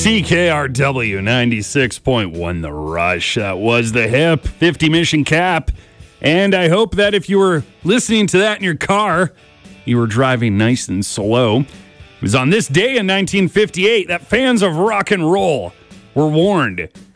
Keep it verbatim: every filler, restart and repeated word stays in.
C K R W ninety-six point one The Rush. That was the hip fifty Mission Cap. And I hope that if you were listening to that in your car, you were driving nice and slow. It was on this day in nineteen fifty-eight that fans of rock and roll were warned